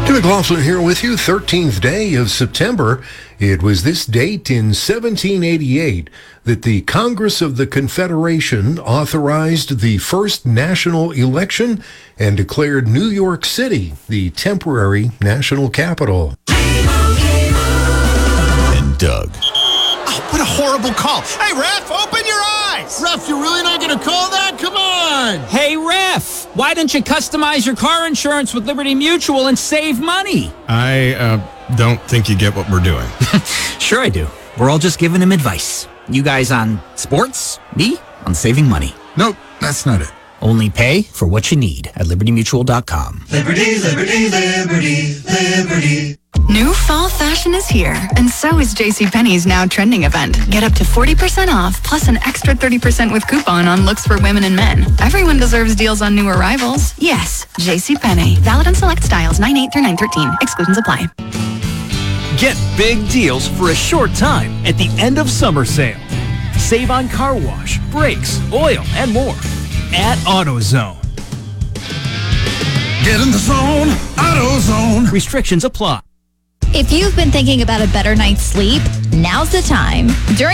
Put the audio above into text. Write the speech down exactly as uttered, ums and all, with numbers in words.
Tim McLaughlin here with you, thirteenth day of September. It was this date in seventeen eighty-eight that the Congress of the Confederation authorized the first national election and declared New York City the temporary national capital. And Doug. Oh, what a horrible call. Hey, ref, open your eyes. Ref, you're really not going to call that? Come on. Hey, ref, why don't you customize your car insurance with Liberty Mutual and save money? I uh, don't think you get what we're doing. Sure I do. We're all just giving him advice. You guys on sports, me on saving money. Nope, that's not it. Only pay for what you need at liberty mutual dot com. Liberty, liberty, liberty, liberty. New fall fashion is here, and so is JCPenney's now trending event. Get up to forty percent off, plus an extra thirty percent with coupon on looks for women and men. Everyone deserves deals on new arrivals. Yes, JCPenney. Valid on select styles nine eight through nine thirteen. Exclusions apply. Get big deals for a short time at the end of summer sale. Save on car wash, brakes, oil, and more at AutoZone. Get in the zone, AutoZone. Restrictions apply. If you've been thinking about a better night's sleep, now's the time. During